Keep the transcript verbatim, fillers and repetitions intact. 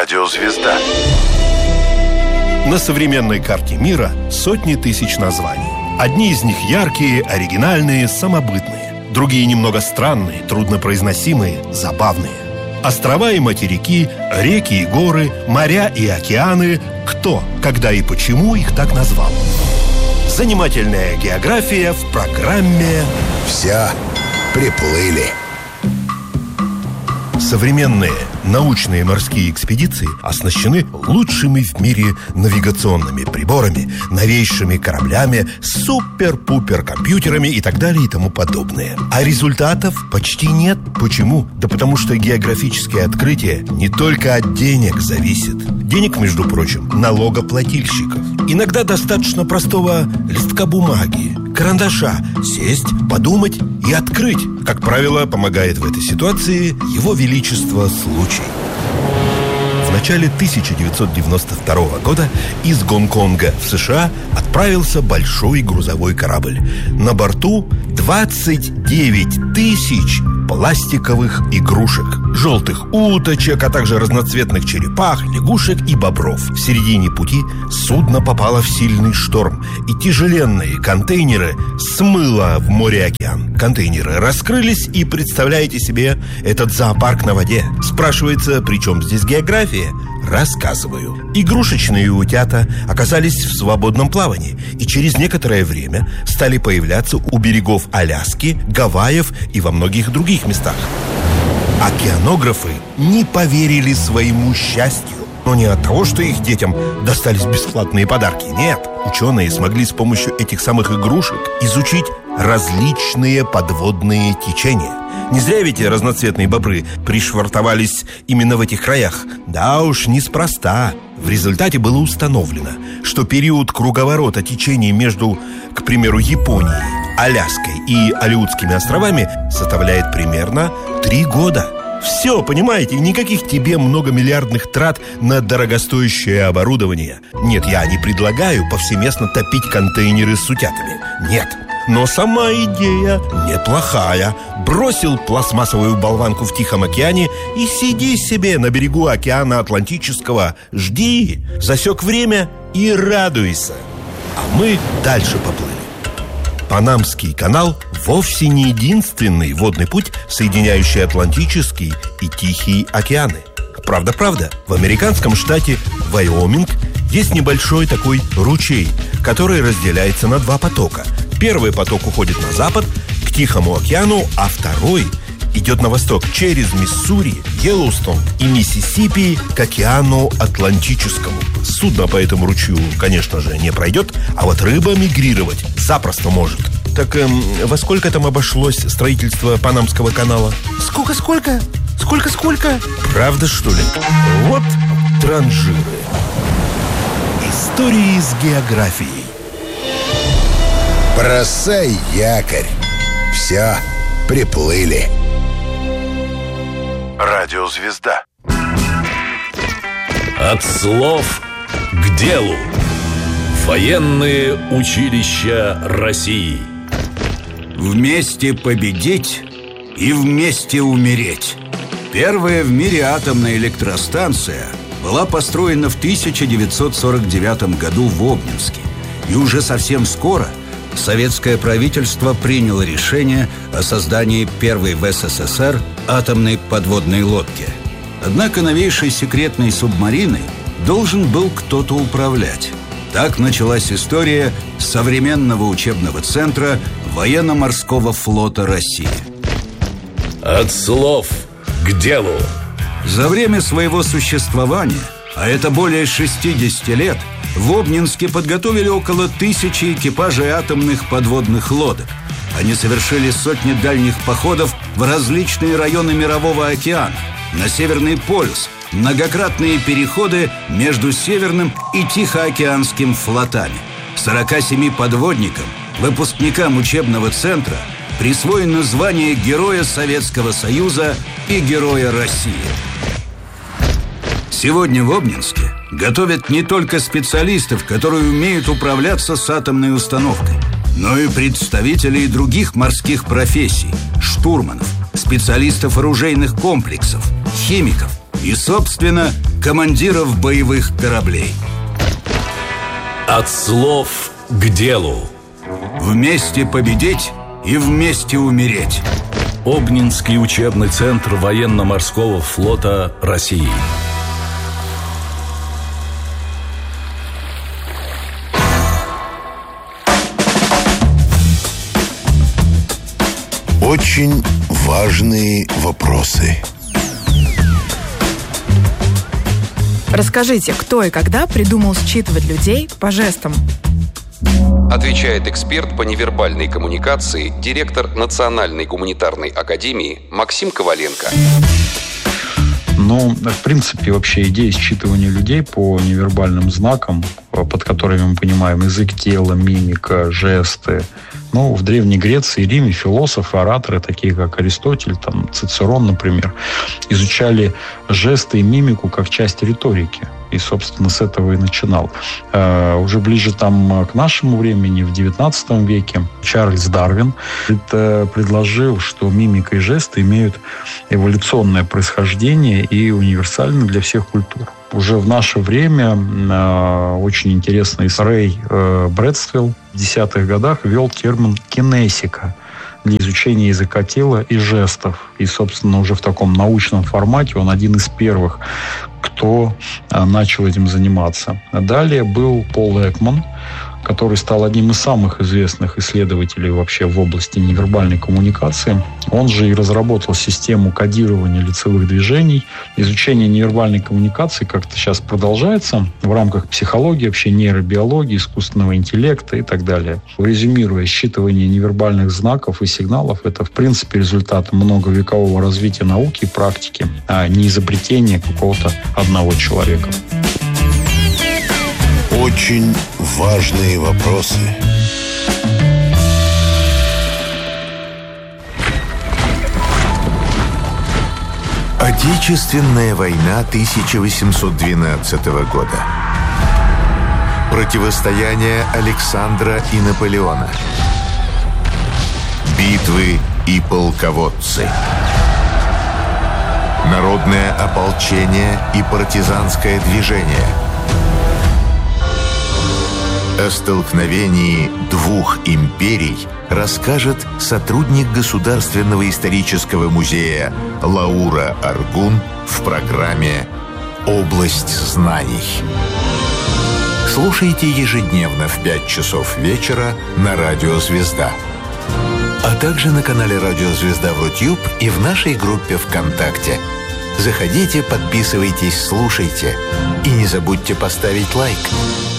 Радиозвезда. На современной карте мира сотни тысяч названий. Одни из них яркие, оригинальные, самобытные. Другие немного странные, труднопроизносимые, забавные. Острова и материки, реки и горы, моря и океаны. Кто, когда и почему их так назвал? Занимательная география в программе «Все приплыли». Современные научные морские экспедиции оснащены лучшими в мире навигационными приборами, новейшими кораблями, супер-пупер компьютерами и так далее и тому подобное. А результатов почти нет. Почему? Да потому что географические открытия не только от денег зависят. Денег, между прочим, налогоплательщиков. Иногда достаточно простого листка бумаги, карандаша, сесть, подумать и открыть. Как правило, помогает в этой ситуации Его Величество случай. В начале тысяча девятьсот девяносто второго года из Гонконга в США отправился большой грузовой корабль. На борту двадцать девять тысяч пластиковых игрушек, желтых уточек, а также разноцветных черепах, лягушек и бобров. В середине пути судно попало в сильный шторм, и тяжеленные контейнеры смыло в море-океан. Контейнеры раскрылись, и представляете себе этот зоопарк на воде. Спрашивается, при чем здесь география? Рассказываю. Игрушечные утята оказались в свободном плавании и через некоторое время стали появляться у берегов Аляски, Гавайев и во многих других местах. Океанографы не поверили своему счастью. Но не от того, что их детям достались бесплатные подарки. Нет, ученые смогли с помощью этих самых игрушек изучить различные подводные течения. Не зря ведь разноцветные бобры пришвартовались именно в этих краях. Да уж, неспроста. В результате было установлено, что период круговорота течений между, к примеру, Японией, Аляской и Алеутскими островами составляет примерно три года. Все, понимаете, никаких тебе многомиллиардных трат на дорогостоящее оборудование. Нет, я не предлагаю повсеместно топить контейнеры с утятами. Нет, но сама идея неплохая. Бросил пластмассовую болванку в Тихом океане и сиди себе на берегу океана Атлантического. Жди, засек время и радуйся. А мы дальше поплыли. Панамский канал вовсе не единственный водный путь, соединяющий Атлантический и Тихий океаны. Правда-правда, в американском штате Вайоминг есть небольшой такой ручей, который разделяется на два потока. Первый поток уходит на запад, к Тихому океану, а второй идет на восток через Миссури, Йеллоустон и Миссисипи к океану Атлантическому. Судно по этому ручью, конечно же, не пройдет, а вот рыба мигрировать запросто может. Так эм, во сколько там обошлось строительство Панамского канала? Сколько-сколько? Сколько-сколько? Правда, что ли? Вот транжиры. Истории с географией. Бросай якорь. Все, приплыли. Радиозвезда. От слов к делу. Военные училища России. Вместе победить и вместе умереть. Первая в мире атомная электростанция была построена в тысяча девятьсот сорок девятом году в Обнинске. И уже совсем скоро советское правительство приняло решение о создании первой в СССР атомной подводной лодки. Однако новейшей секретной субмариной должен был кто-то управлять. Так началась история современного учебного центра Военно-морского флота России. От слов к делу. За время своего существования, а это более шестидесяти лет, в Обнинске подготовили около тысячи экипажей атомных подводных лодок. Они совершили сотни дальних походов в различные районы Мирового океана, на Северный полюс, многократные переходы между Северным и Тихоокеанским флотами. сорока семи подводникам, выпускникам учебного центра, присвоено звание Героя Советского Союза и Героя России. Сегодня в Обнинске готовят не только специалистов, которые умеют управляться с атомной установкой, но и представителей других морских профессий, штурманов, специалистов оружейных комплексов, химиков и, собственно, командиров боевых кораблей. От слов к делу. Вместе победить и вместе умереть. Обнинский учебный центр военно-морского флота России. Очень важные вопросы. Расскажите, кто и когда придумал считывать людей по жестам? Отвечает эксперт по невербальной коммуникации, директор Национальной гуманитарной академии Максим Коваленко. Ну, в принципе, вообще идея считывания людей по невербальным знакам, под которыми мы понимаем язык тела, мимика, жесты. Ну, в Древней Греции и Риме философы, ораторы, такие как Аристотель, там, Цицерон, например, изучали жесты и мимику как часть риторики. И, собственно, с этого и начинал. Э, уже ближе там, к нашему времени, в девятнадцатом веке, Чарльз Дарвин пред, предложил, что мимика и жесты имеют эволюционное происхождение и универсальны для всех культур. Уже в наше время э, очень интересный Рэй э, Брэдсвилл в десятых годах ввел термин «кинесика» для изучения языка тела и жестов. И, собственно, уже в таком научном формате он один из первых, кто а, начал этим заниматься. Далее был Пол Экман, который стал одним из самых известных исследователей вообще в области невербальной коммуникации. Он же и разработал систему кодирования лицевых движений. Изучение невербальной коммуникации как-то сейчас продолжается в рамках психологии, вообще нейробиологии, искусственного интеллекта и так далее. Резюмируя, считывание невербальных знаков и сигналов – это, в принципе, результат многовекового развития науки и практики, а не изобретение какого-то одного человека. Очень важные вопросы. Отечественная война тысяча восемьсот двенадцатого года. Противостояние Александра и Наполеона. Битвы и полководцы. Народное ополчение и партизанское движение. О столкновении двух империй расскажет сотрудник Государственного исторического музея Лаура Аргун в программе «Область знаний». Слушайте ежедневно в пять часов вечера на Радио Звезда. А также на канале Радио Звезда в Рутюб и в нашей группе ВКонтакте. Заходите, подписывайтесь, слушайте. И не забудьте поставить лайк.